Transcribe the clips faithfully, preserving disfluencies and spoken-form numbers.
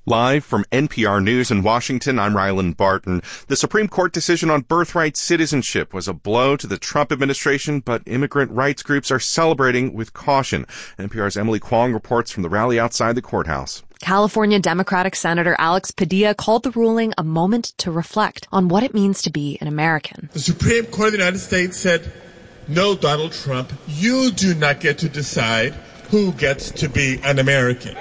Live from N P R News in Washington, I'm Ryland Barton. The Supreme Court decision on birthright citizenship was a blow to the Trump administration, but immigrant rights groups are celebrating with caution. N P R's Emily Kwong reports from the rally outside the courthouse. California Democratic Senator Alex Padilla called the ruling a moment to reflect on what it means to be an American. The Supreme Court of the United States said, no, Donald Trump, you do not get to decide who gets to be an American.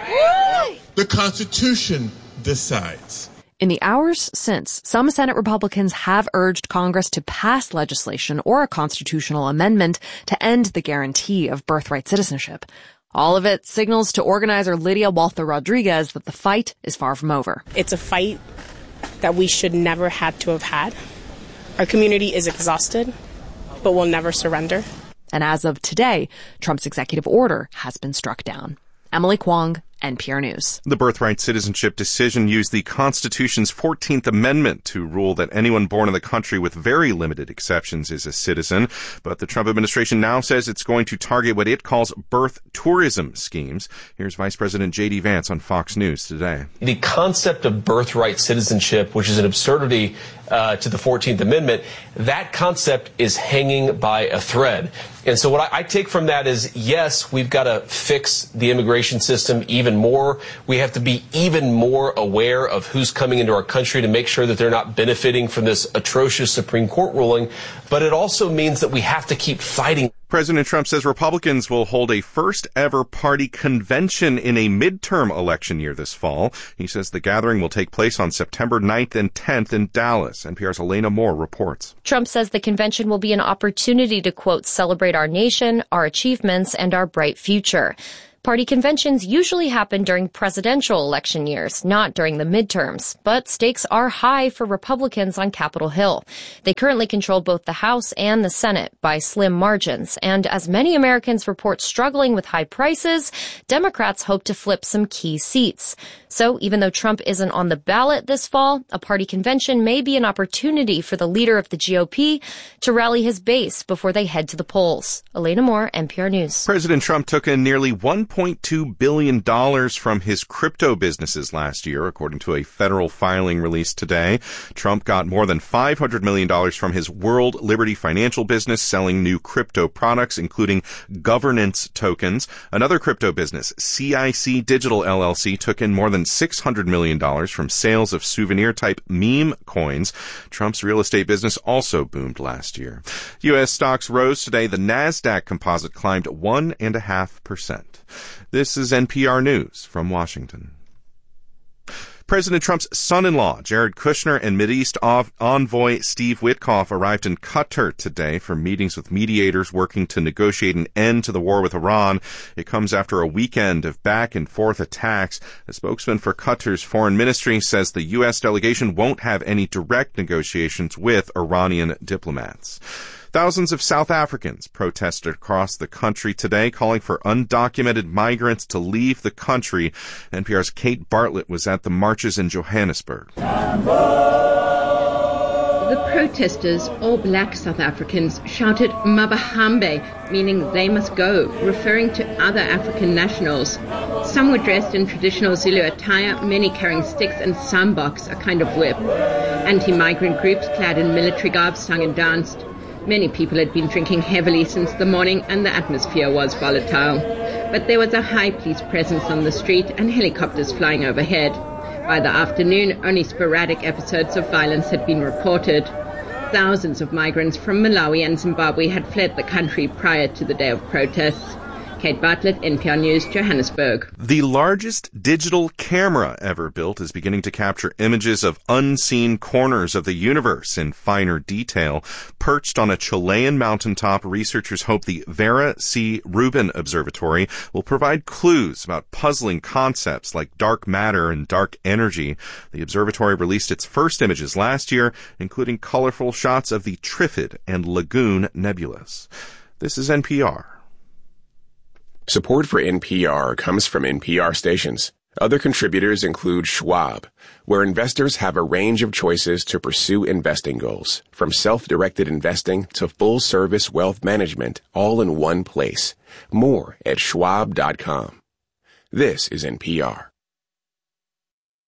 The Constitution decides. In the hours since, some Senate Republicans have urged Congress to pass legislation or a constitutional amendment to end the guarantee of birthright citizenship. All of it signals to organizer Lydia Walther Rodriguez that the fight is far from over. It's a fight that we should never had to have had. Our community is exhausted, but will never surrender. And as of today, Trump's executive order has been struck down. Emily Kwong, N P R News. The birthright citizenship decision used the Constitution's fourteenth Amendment to rule that anyone born in the country with very limited exceptions is a citizen. But the Trump administration now says it's going to target what it calls birth tourism schemes. Here's Vice President J D Vance on Fox News today. The concept of birthright citizenship, which is an absurdity uh, to the fourteenth Amendment, that concept is hanging by a thread. And so what I, I take from that is, yes, we've got to fix the immigration system even more. We have to be even more aware of who's coming into our country to make sure that they're not benefiting from this atrocious Supreme Court ruling. But it also means that we have to keep fighting. President Trump says Republicans will hold a first-ever party convention in a midterm election year this fall. He says the gathering will take place on September ninth and tenth in Dallas. N P R's Elena Moore reports. Trump says the convention will be an opportunity to, quote, celebrate our nation, our achievements, and our bright future. Party conventions usually happen during presidential election years, not during the midterms. But stakes are high for Republicans on Capitol Hill. They currently control both the House and the Senate by slim margins. And as many Americans report struggling with high prices, Democrats hope to flip some key seats. So even though Trump isn't on the ballot this fall, a party convention may be an opportunity for the leader of the G O P to rally his base before they head to the polls. Elena Moore, N P R News. President Trump took in nearly one point two billion dollars from his crypto businesses last year, according to a federal filing released today. Trump got more than five hundred million dollars from his World Liberty Financial business, selling new crypto products, including governance tokens. Another crypto business, C I C Digital L L C, took in more than six hundred million dollars from sales of souvenir-type meme coins. Trump's real estate business also boomed last year. U S stocks rose today. The NASDAQ composite climbed one point five percent. This is N P R News from Washington. President Trump's son-in-law, Jared Kushner, and Mideast envoy Steve Witkoff arrived in Qatar today for meetings with mediators working to negotiate an end to the war with Iran. It comes after a weekend of back-and-forth attacks. A spokesman for Qatar's foreign ministry says the U S delegation won't have any direct negotiations with Iranian diplomats. Thousands of South Africans protested across the country today, calling for undocumented migrants to leave the country. N P R's Kate Bartlett was at the marches in Johannesburg. The protesters, all black South Africans, shouted Mabahambe, meaning they must go, referring to other African nationals. Some were dressed in traditional Zulu attire, many carrying sticks and sambaks, a kind of whip. Anti-migrant groups clad in military garb sung and danced. Many people had been drinking heavily since the morning and the atmosphere was volatile. But there was a high police presence on the street and helicopters flying overhead. By the afternoon, only sporadic episodes of violence had been reported. Thousands of migrants from Malawi and Zimbabwe had fled the country prior to the day of protests. Kate Bartlett, N P R News, Johannesburg. The largest digital camera ever built is beginning to capture images of unseen corners of the universe in finer detail. Perched on a Chilean mountaintop, researchers hope the Vera C. Rubin Observatory will provide clues about puzzling concepts like dark matter and dark energy. The observatory released its first images last year, including colorful shots of the Trifid and Lagoon nebulas. This is N P R. Support for N P R comes from N P R stations. Other contributors include Schwab, where investors have a range of choices to pursue investing goals, from self-directed investing to full-service wealth management, all in one place. More at schwab dot com. This is N P R.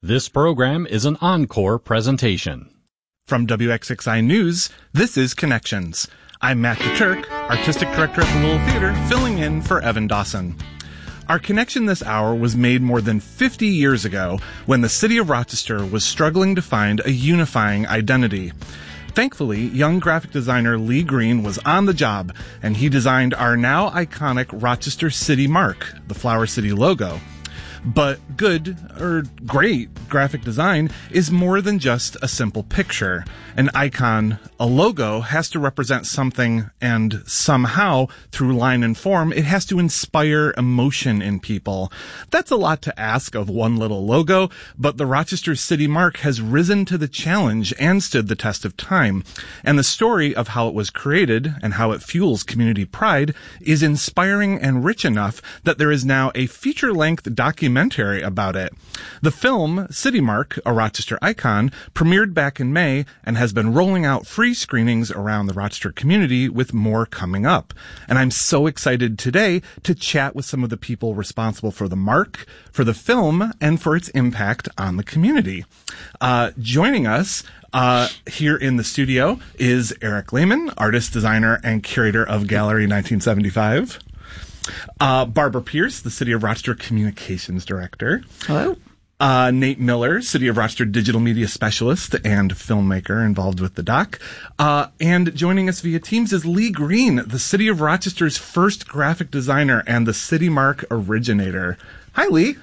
This program is an encore presentation. From W X X I News, this is Connections. I'm Matt DeTurk, Artistic Director at the Little Theater, filling in for Evan Dawson. Our connection this hour was made more than fifty years ago when the city of Rochester was struggling to find a unifying identity. Thankfully, young graphic designer Lee Green was on the job, and he designed our now iconic Rochester City Mark, the Flower City logo. But good, or great, graphic design is more than just a simple picture. An icon, a logo, has to represent something, and somehow, through line and form, it has to inspire emotion in people. That's a lot to ask of one little logo, but the Rochester City Mark has risen to the challenge and stood the test of time. And the story of how it was created and how it fuels community pride is inspiring and rich enough that there is now a feature-length documentary documentary about it. The film, City Mark, a Rochester icon, premiered back in May and has been rolling out free screenings around the Rochester community with more coming up. And I'm so excited today to chat with some of the people responsible for the Mark, for the film, and for its impact on the community. Uh, joining us Uh, here in the studio is Eric Lehman, artist, designer, and curator of Gallery nineteen seventy-five. Uh, Barbara Pierce, the City of Rochester Communications Director. Hello. Uh, Nate Miller, City of Rochester Digital Media Specialist and filmmaker involved with the doc. Uh, and joining us via Teams is Lee Green, the City of Rochester's first graphic designer and the City Mark originator. Hi, Lee.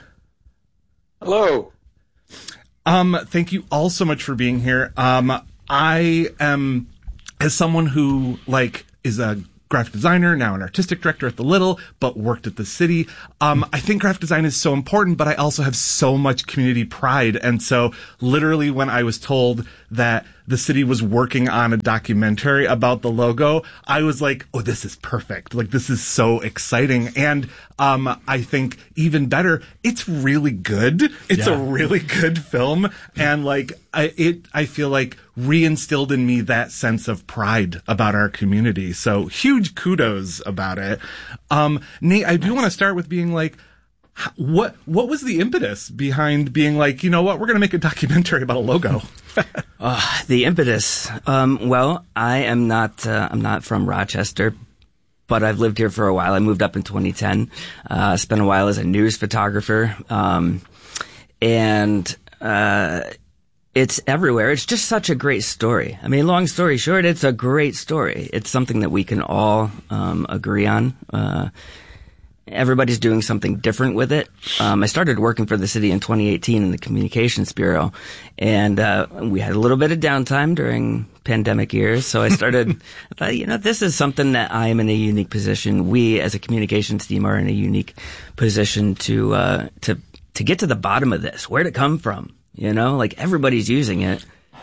Hello. Um, thank you all so much for being here. Um, I am, as someone who, like, is a graphic designer, now an artistic director at the Little, but worked at the city. Um, I think graphic design is so important, but I also have so much community pride. And so literally when I was told that the city was working on a documentary about the logo, I was like, oh, this is perfect. Like, this is so exciting. And, um, I think even better, it's really good. It's yeah. a really good film. And like, I, it, I feel like reinstilled in me that sense of pride about our community. So huge kudos about it. Um, Nate, I do want to start with being like, what, what was the impetus behind being like, you know what, we're going to make a documentary about a logo? uh, the impetus. Um, well, I am not, uh, I'm not from Rochester, but I've lived here for a while. I moved up in twenty ten, uh, spent a while as a news photographer. Um, and, uh, it's everywhere. It's just such a great story. I mean, long story short, it's a great story. It's something that we can all, um, agree on. Uh, Everybody's doing something different with it. Um, I started working for the city in twenty eighteen in the Communications Bureau, and uh, we had a little bit of downtime during pandemic years. So I started, I thought, you know, this is something that I am in a unique position. We, as a communications team, are in a unique position to uh, to to get to the bottom of this. Where'd it come from? You know, like everybody's using it.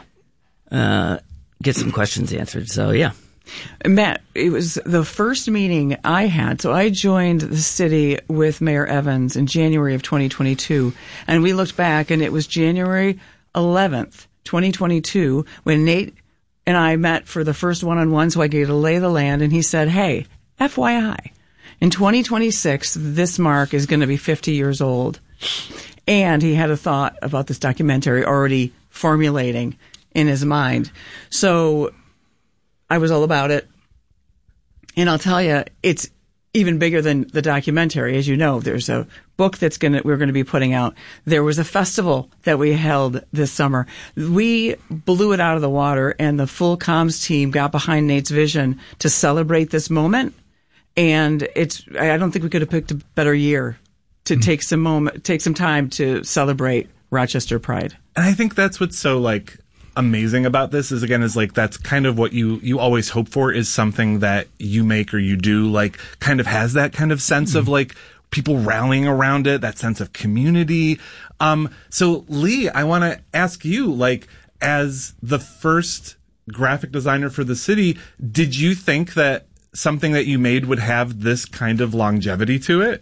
Uh, get some questions answered. So yeah. Matt, it was the first meeting I had. So I joined the city with Mayor Evans in January of twenty twenty-two. And we looked back and it was January eleventh, twenty twenty-two, when Nate and I met for the first one-on-one so I could lay the land. And he said, hey, F Y I, in twenty twenty-six, this mark is going to be fifty years old. And he had a thought about this documentary already formulating in his mind. So I was all about it. And I'll tell you, it's even bigger than the documentary. As you know, there's a book that's going to, we're going to be putting out. There was a festival that we held this summer. We blew it out of the water, and the full comms team got behind Nate's vision to celebrate this moment. And it's, I don't think we could have picked a better year to mm-hmm. take some moment, take some time to celebrate Rochester Pride. And I think that's what's so like amazing about this is, again, is like that's kind of what you you always hope for, is something that you make or you do like kind of has that kind of sense mm-hmm. of like people rallying around it, that sense of community. Um, so Lee, I want to ask you, like, as the first graphic designer for the city, did you think that something that you made would have this kind of longevity to it?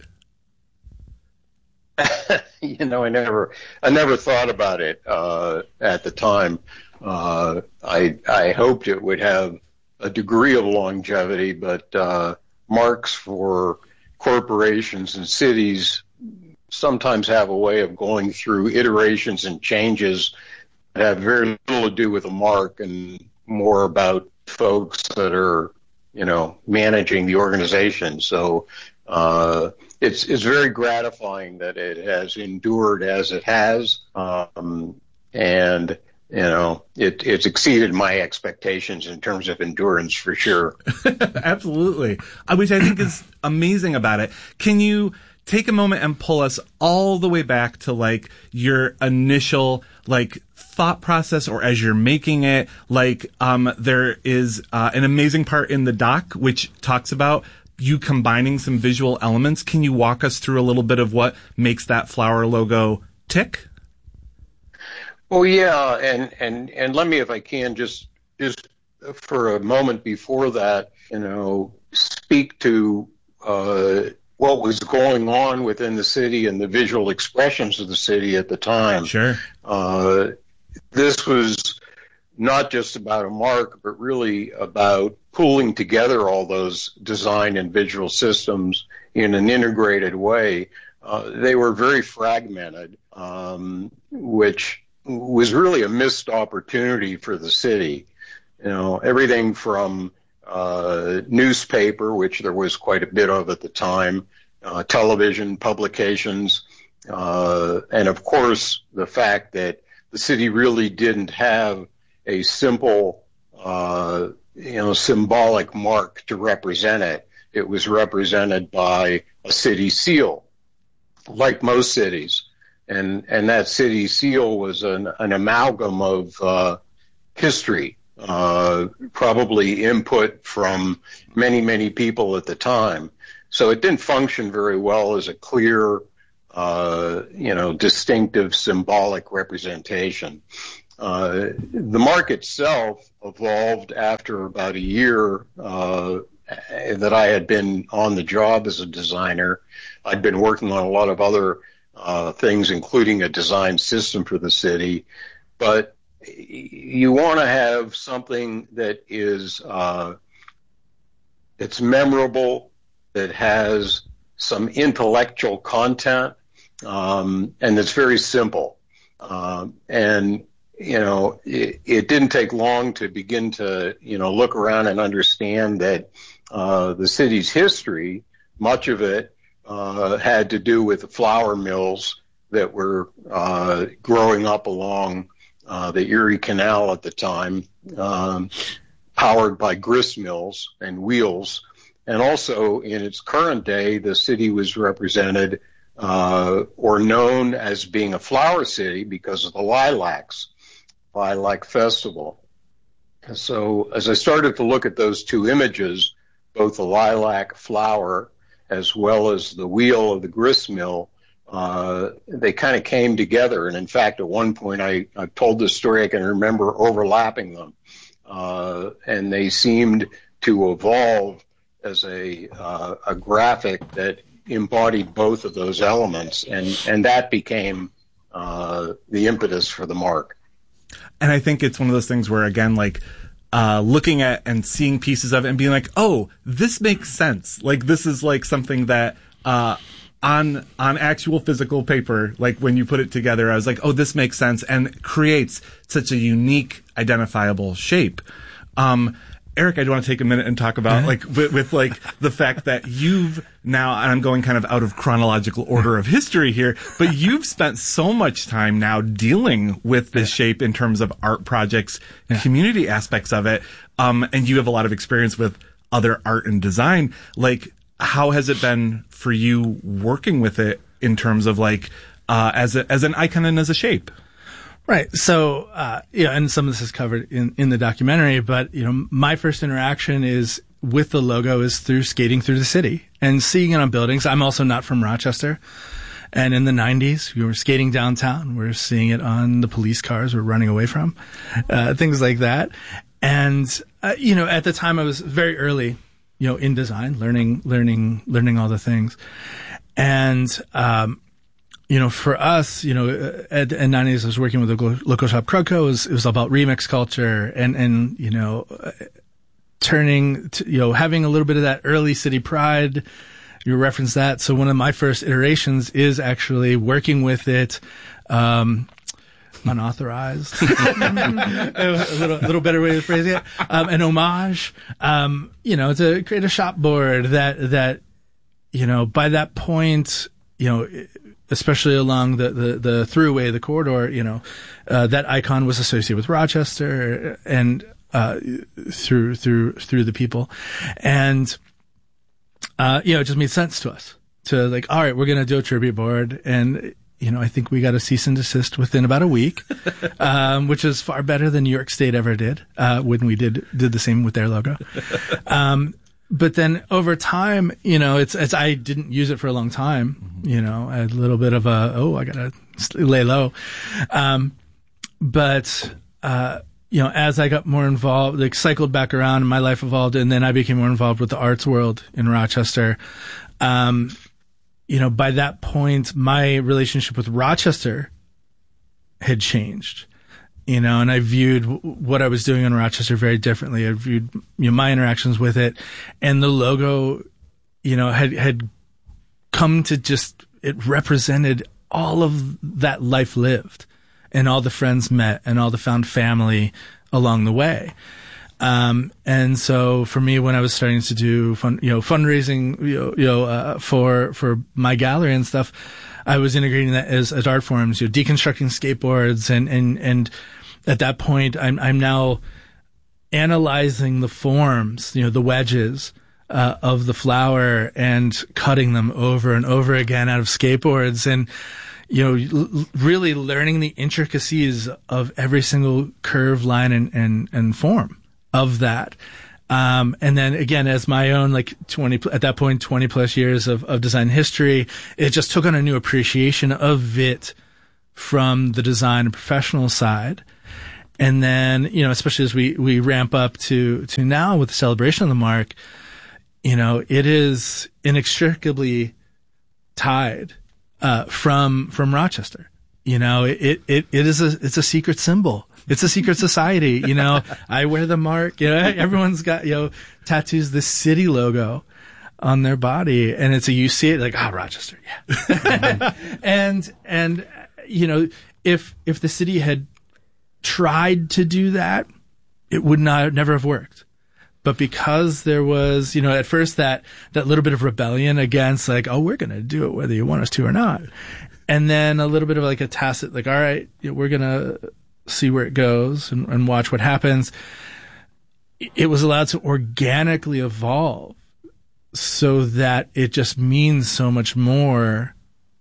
You know, I never, I never thought about it uh, at the time. Uh, I, I hoped it would have a degree of longevity, but uh, marks for corporations and cities sometimes have a way of going through iterations and changes that have very little to do with the mark and more about folks that are, you know, managing the organization. So uh, it's it's very gratifying that it has endured as it has, um, and you know, it it's exceeded my expectations in terms of endurance for sure. Absolutely, which I think is amazing about it. Can you take a moment and pull us all the way back to like your initial like thought process, or as you're making it? Like, um, there is uh, an amazing part in the doc which talks about you combining some visual elements. Can you walk us through a little bit of what makes that flower logo tick? Oh yeah, and and and let me, if I can, just just for a moment before that, you know, speak to uh, what was going on within the city and the visual expressions of the city at the time. Sure. Uh, this was not just about a mark, but really about pulling together all those design and visual systems in an integrated way. Uh, they were very fragmented, um, which was really a missed opportunity for the city. You know, everything from uh, newspaper, which there was quite a bit of at the time, uh, television, publications, uh, and of course the fact that the city really didn't have a simple, uh, you know, symbolic mark to represent it. It was represented by a city seal, like most cities. And and that city seal was an, an amalgam of uh, history, uh, probably input from many, many people at the time. So it didn't function very well as a clear, uh, you know, distinctive symbolic representation. Uh, the mark itself evolved after about a year uh, that I had been on the job as a designer. I'd been working on a lot of other uh, things, including a design system for the city. But you want to have something that is uh, it's memorable, that has some intellectual content, um, and that's very simple. Um, and you know, it, it didn't take long to begin to, you know, look around and understand that uh, the city's history, much of it uh, had to do with the flour mills that were uh, growing up along uh, the Erie Canal at the time, um, powered by grist mills and wheels. And also in its current day, the city was represented uh, or known as being a flower city because of the lilacs. Lilac Festival. So as I started to look at those two images, both the lilac flower as well as the wheel of the grist mill, uh, they kind of came together. And in fact, at one point, I, I told this story, I can remember overlapping them. Uh, and they seemed to evolve as a, uh, a graphic that embodied both of those elements. And, and that became uh, the impetus for the mark. And I think it's one of those things where, again, like, uh, looking at and seeing pieces of it and being like, oh, this makes sense. Like, this is like something that, uh, on, on actual physical paper, like when you put it together, I was like, oh, this makes sense, and creates such a unique, identifiable shape. Um, Eric, I do want to take a minute and talk about, like, with, with like the fact that you've now, and I'm going kind of out of chronological order of history here, but you've spent so much time now dealing with this yeah. shape in terms of art projects, yeah. community aspects of it, um, and you have a lot of experience with other art and design. Like, how has it been for you working with it in terms of like, uh, as a, as an icon and as a shape? Right. So, uh, you know, and some of this is covered in, in the documentary, but, you know, my first interaction is with the logo is through skating through the city and seeing it on buildings. I'm also not from Rochester. And in the nineties, we were skating downtown. We were seeing it on the police cars we're running away from, uh, things like that. And, uh, you know, at the time I was very early, you know, in design, learning, learning, learning all the things. And, um, you know, for us, you know, at the nineties, I was working with the local shop Krugco. It was, it was about remix culture and, and, you know, turning to, you know, having a little bit of that early city pride, you referenced that. So one of my first iterations is actually working with it, um, unauthorized, a little, little better way of phrasing it, um, an homage, um, you know, to create a shop board that, that, you know, by that point, you know, especially along the, the, the throughway, the corridor, you know, uh, that icon was associated with Rochester and, uh, through, through, through the people. And, uh, you know, it just made sense to us to like, all right, we're going to do a tribute board. And, you know, I think we got a cease and desist within about a week, um, which is far better than New York State ever did, uh, when we did, did the same with their logo. Um, but then over time, you know, it's, it's, I didn't use it for a long time, mm-hmm. you know, a little bit of a, oh, I gotta lay low. Um, but, uh, you know, as I got more involved, like cycled back around and my life evolved, and then I became more involved with the arts world in Rochester. Um, you know, by that point, my relationship with Rochester had changed, you know, and I viewed w- what I was doing in Rochester very differently. I viewed, you know, my interactions with it, and the logo, you know, had, had come to just, it represented all of that life lived and all the friends met and all the found family along the way. Um, and so for me, when I was starting to do fun, you know, fundraising, you know, you know uh, for, for my gallery and stuff, I was integrating that as, as art forms, you know, deconstructing skateboards. And, and, and at that point, I'm, I'm now analyzing the forms, you know, the wedges, uh, of the flower and cutting them over and over again out of skateboards. And, you know, l- really learning the intricacies of every single curve, line, and, and, and form of that. Um, and then again, as my own, like twenty, at that point, twenty plus years of, of design history, it just took on a new appreciation of it from the design and professional side. And then, you know, especially as we, we ramp up to, to now with the celebration of the mark, you know, it is inextricably tied, uh, from, from Rochester. You know, it, it, it is a, it's a secret symbol. It's a secret society. You know, I wear the mark, you know, everyone's got, you know, tattoos the city logo on their body, and it's a, you see it like, ah, oh, Rochester. Yeah. and, and, you know, if, if the city had tried to do that, it would not, never have worked. But because there was, you know, at first that, that little bit of rebellion against like, oh, we're going to do it whether you want us to or not. And then a little bit of like a tacit, like, all right, we're going to see where it goes and, and watch what happens. It was allowed to organically evolve so that it just means so much more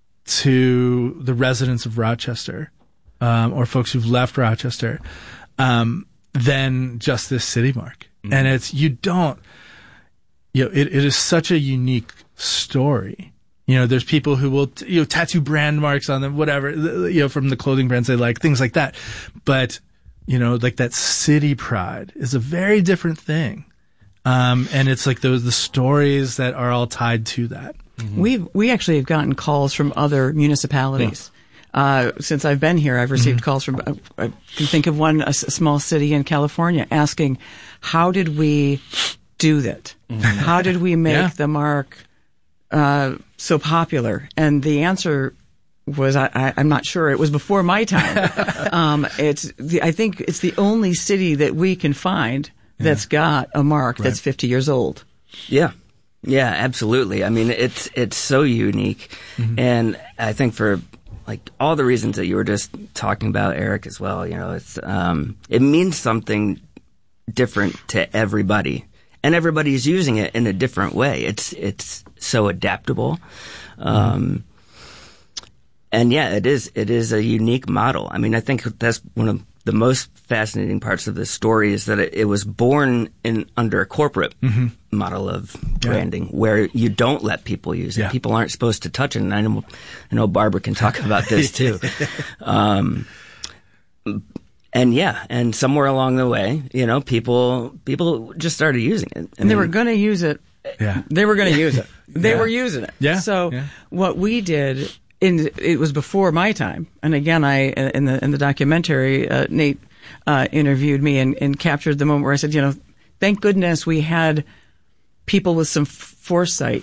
to the residents of Rochester, um, or folks who've left Rochester, um, than just this city mark. Mm-hmm. And it's, you don't, you know, it, it is such a unique story. You know, there's people who will, you know, tattoo brand marks on them, whatever, you know, from the clothing brands they like, things like that. But, you know, like that city pride is a very different thing. Um, and it's like those, the stories that are all tied to that. Mm-hmm. We've, we actually have gotten calls from other municipalities. Yeah. Uh, since I've been here, I've received mm-hmm. calls from, uh, I can think of one, a, a small city in California asking, how did we do that? Mm-hmm. How did we make yeah. the mark, uh, so popular? And the answer was, I, I, I'm not sure. It was before my time. um, it's the, I think it's the only city that we can find yeah. that's got a mark right. that's fifty years old. Yeah. Yeah, absolutely. I mean, it's, it's so unique. Mm-hmm. And I think for like all the reasons that you were just talking about, Eric, as well, you know, it's, um, it means something different to everybody. And everybody's using it in a different way. It's it's so adaptable, um, mm. and yeah, it is it is a unique model. I mean, I think that's one of the most fascinating parts of this story is that it, it was born in under a corporate mm-hmm. model of branding, yeah. where you don't let people use it. Yeah. People aren't supposed to touch it. And I know I know Barbara can talk about this too. um, And yeah, and somewhere along the way, you know, people people just started using it. I and mean, they were going to use it. Yeah. They were going to use it. They yeah. were using it. Yeah. So yeah. what we did, in it was before my time. And again, I in the in the documentary, uh, Nate uh, interviewed me and, and captured the moment where I said, you know, thank goodness we had people with some foresight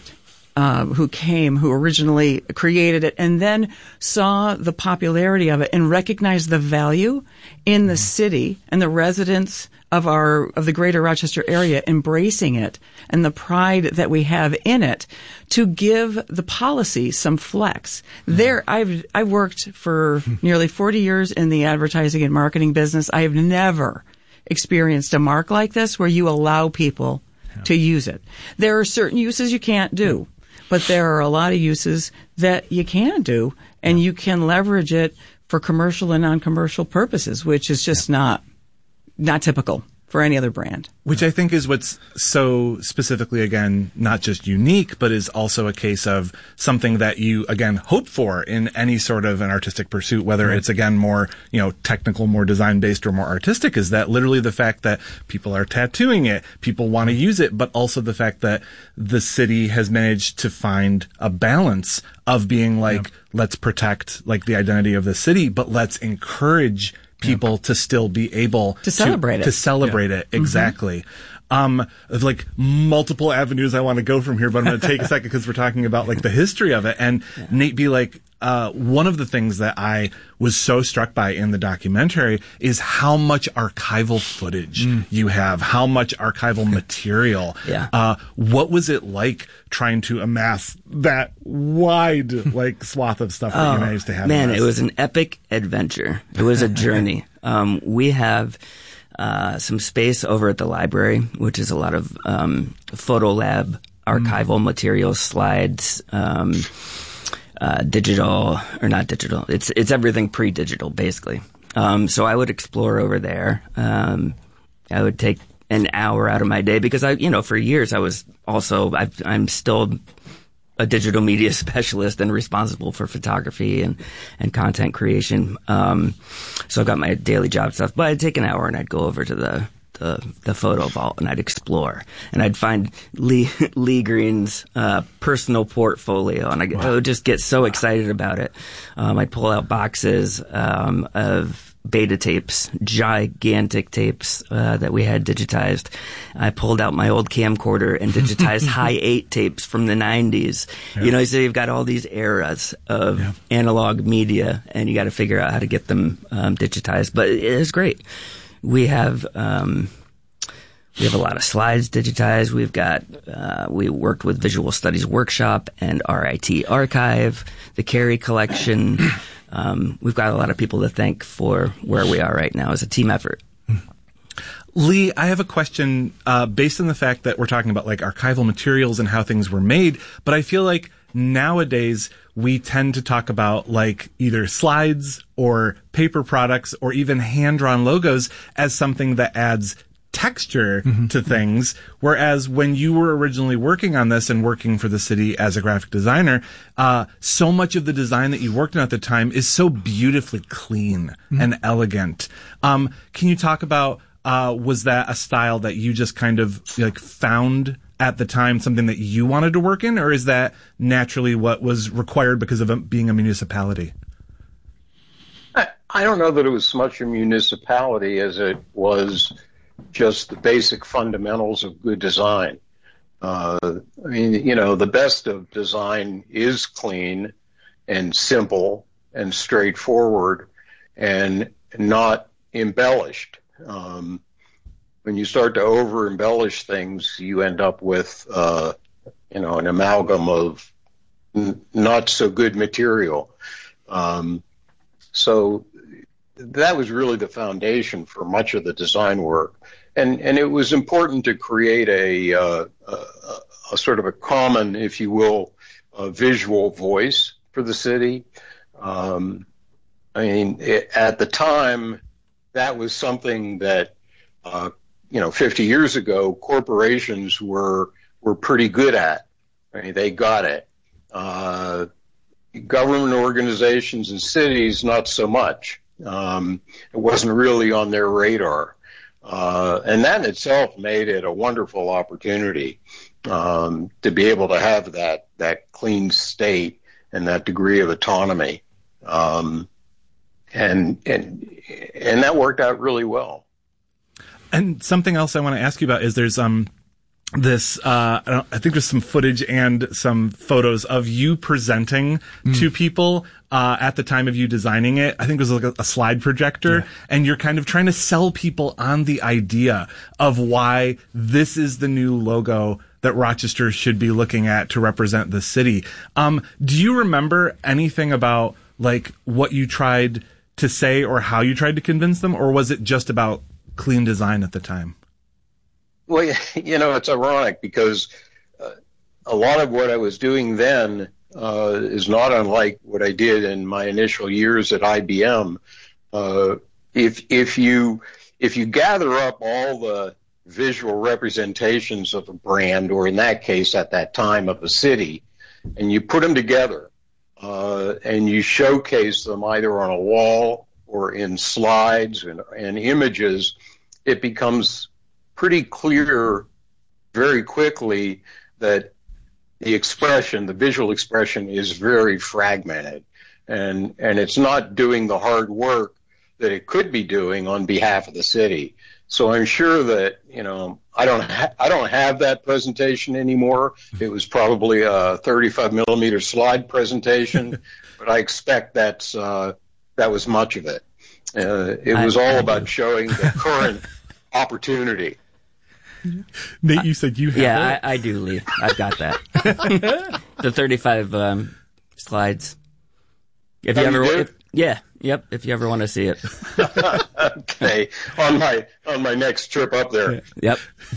uh, who came, who originally created it, and then saw the popularity of it and recognized the value in the city and the residents of our of the greater Rochester area embracing it and the pride that we have in it, to give the policy some flex. There, I've I've worked for nearly forty years in the advertising and marketing business. I have never experienced a mark like this where you allow people yeah. to use it. There are certain uses you can't do, but there are a lot of uses that you can do, and yeah. you can leverage it for commercial and non-commercial purposes, which is just yeah. not not typical for any other brand. Which I think is what's so specifically, again, not just unique, but is also a case of something that you, again, hope for in any sort of an artistic pursuit, whether right. it's, again, more, you know, technical, more design-based, or more artistic, is that literally the fact that people are tattooing it, people want to use it, but also the fact that the city has managed to find a balance of being like, yeah. let's protect, like, the identity of the city, but let's encourage people yeah. to still be able to celebrate to, it. To celebrate yeah. it, exactly. Mm-hmm. Um, there's like multiple avenues I want to go from here, but I'm going to take a second because we're talking about like the history of it. And yeah. Nate, be like, uh, one of the things that I was so struck by in the documentary is how much archival footage mm. you have, how much archival material. Yeah. Uh, what was it like trying to amass that wide, like, swath of stuff that oh, you managed to have? Man, it was an epic adventure. It was a journey. um, we have, uh, some space over at the library, which is a lot of, um, photo lab, archival mm. materials, slides, um, Uh, digital, or not digital. It's, it's everything pre-digital, basically. Um, so I would explore over there. Um, I would take an hour out of my day because I, you know, for years I was also, I've, I'm still a digital media specialist and responsible for photography and, and content creation. Um, so I've got my daily job stuff, but I'd take an hour and I'd go over to the, The, the photo vault, and I'd explore, and I'd find Lee Lee Green's uh, personal portfolio, and I, wow. I would just get so excited about it. Um, I'd pull out boxes um, of beta tapes, gigantic tapes uh, that we had digitized. I pulled out my old camcorder and digitized high eight tapes from the nineties. Yeah. You know, so you've got all these eras of yeah. analog media, and you got to figure out how to get them um, digitized. But it, it was great. We have um, we have a lot of slides digitized. We've got uh, we worked with Visual Studies Workshop and R I T Archive, the Carey Collection. Um, we've got a lot of people to thank for where we are right now as a team effort. Lee, I have a question uh, based on the fact that we're talking about like archival materials and how things were made, but I feel like nowadays we tend to talk about like either slides or paper products or even hand-drawn logos as something that adds texture mm-hmm. to things, whereas when you were originally working on this and working for the city as a graphic designer, uh, so much of the design that you worked on at the time is so beautifully clean mm-hmm. and elegant. Um, can you talk about, uh, was that a style that you just kind of like found at the time, something that you wanted to work in, or is that naturally what was required because of it being a municipality? I, I don't know that it was so much a municipality as it was just the basic fundamentals of good design. Uh, I mean, you know, the best of design is clean and simple and straightforward and not embellished. Um, when you start to over embellish things, you end up with, uh, you know, an amalgam of n- not so good material. Um, so that was really the foundation for much of the design work. And, and it was important to create a, uh, a, a sort of a common, if you will, a visual voice for the city. Um, I mean, it, at the time, that was something that, uh, you know, fifty years ago, corporations were were pretty good at. I mean, they got it. Uh, government organizations and cities, not so much. Um, it wasn't really on their radar. Uh, and that in itself made it a wonderful opportunity um, to be able to have that, that clean state and that degree of autonomy. Um, and, and, and that worked out really well. And something else I want to ask you about is there's, um, this, uh, I, don't, I think there's some footage and some photos of you presenting mm. to people, uh, at the time of you designing it. I think it was like a, a slide projector, yeah. and you're kind of trying to sell people on the idea of why this is the new logo that Rochester should be looking at to represent the city. Um, do you remember anything about, like, what you tried to say or how you tried to convince them, or was it just about clean design at the time? Well, you know, it's ironic because uh, a lot of what I was doing then uh, is not unlike what I did in my initial years at I B M. Uh, if if you if you gather up all the visual representations of a brand, or in that case, at that time, of a city, and you put them together uh, and you showcase them either on a wall or in slides and, and images, it becomes pretty clear very quickly that the expression, the visual expression, is very fragmented, and and it's not doing the hard work that it could be doing on behalf of the city. So I'm sure that, you know, I don't ha- I don't have that presentation anymore. It was probably a thirty-five millimeter slide presentation, but I expect that's uh, that was much of it. Uh, it was all about showing the current opportunity. Nate, you said you have yeah, it? I, I do, Lee. I've got that. The thirty-five um, slides. If oh, you ever, you if, yeah, yep. If you ever want to see it. Okay, on my on my next trip up there. Yep.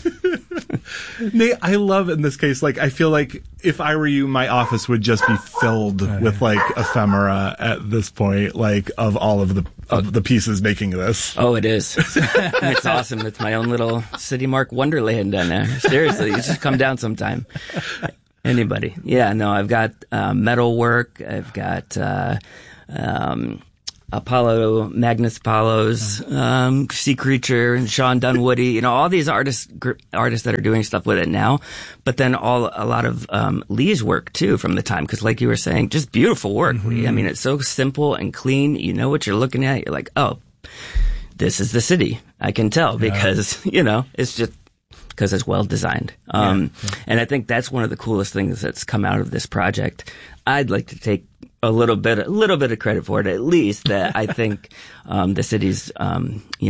Nate, I love in this case, like, I feel like if I were you, my office would just be filled oh, with, like, ephemera at this point, like, of all of the of the pieces making this. Oh, it is. It's awesome. It's my own little City Mark Wonderland down there. Seriously, you just come down sometime. Anybody. Yeah, no, I've got uh, metal work. I've got uh, um, Apollo, Magnus Apollo's, um, Sea Creature, and Sean Dunwoody, you know, all these artists, gr- artists that are doing stuff with it now. But then all, a lot of, um, Lee's work too from the time. Cause like you were saying, just beautiful work, mm-hmm. Lee. I mean, it's so simple and clean. You know what you're looking at. You're like, oh, this is the city. I can tell because, yeah. you know, it's just, because it's well designed. Um, yeah, yeah. And I think that's one of the coolest things that's come out of this project. I'd like to take a little bit, a little bit of credit for it, at least that I think, um, the city's, um, you